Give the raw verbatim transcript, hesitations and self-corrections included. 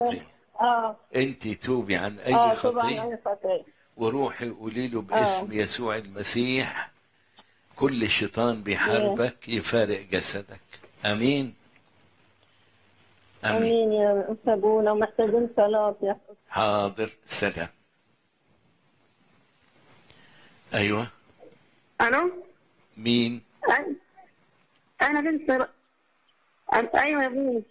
اه انت توبي عن اي اه طبعا خطيه اي خطيه. وروحي قولي له اه باسم يسوع المسيح كل شيطان إيه. بيحاربك يفارق جسدك. امين امين. امين يا ابونا، ومحتاجين صلاه يا أخي. حاضر. سلام. ايوه. الو. مين؟ أي- انا بنت ر- ايوه يا ابوي.